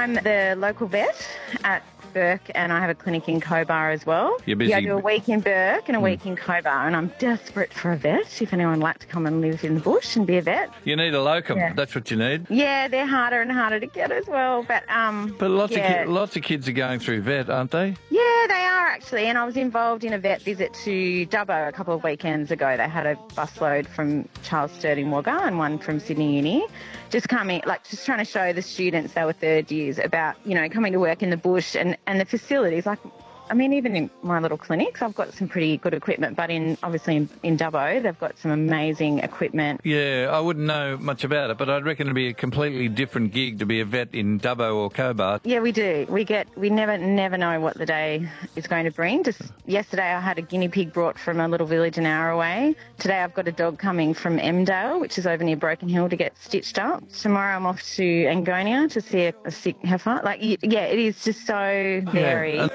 I'm the local vet at Burke, and I have a clinic in Cobar as well. You're busy. Yeah, I do a week in Burke and a week in Cobar, and I'm desperate for a vet. If anyone would like to come and live in the bush and be a vet. You need a locum. Yeah. That's what you need. Yeah, they're harder and harder to get as well. But lots of kids are going through vet, aren't they? Yeah, they are actually. And I was involved in a vet visit to Dubbo a couple of weekends ago. They had a busload from Charles Sturt in Wagga and one from Sydney Uni. Just trying to show the students, they were third years, about, coming to work in the bush and the facilities. Even in my little clinics, I've got some pretty good equipment, but obviously in Dubbo, they've got some amazing equipment. Yeah, I wouldn't know much about it, but I'd reckon it'd be a completely different gig to be a vet in Dubbo or Cobar. Yeah, we do. We never know what the day is going to bring. Just yesterday I had a guinea pig brought from a little village an hour away. Today I've got a dog coming from Emdale, which is over near Broken Hill, to get stitched up. Tomorrow I'm off to Angonia to see a sick heifer. It is just so varied. Yeah.